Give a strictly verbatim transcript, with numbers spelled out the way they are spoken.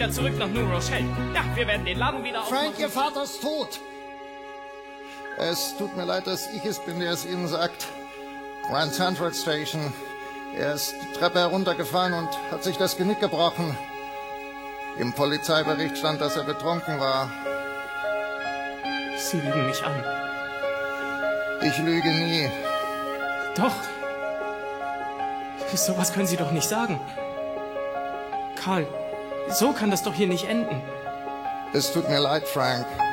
wieder zurück nach New Rochelle. Ja, wir werden den Laden wieder aufmachen. Frank, Ihr Vater ist tot. Es tut mir leid, dass ich es bin, der es Ihnen sagt. Grand Central Station. Er ist die Treppe heruntergefahren und hat sich das Genick gebrochen. Im Polizeibericht stand, dass er betrunken war. Sie lügen mich an. Ich lüge nie. Doch. Sowas können Sie doch nicht sagen. Karl, so kann das doch hier nicht enden. Es tut mir leid, Frank.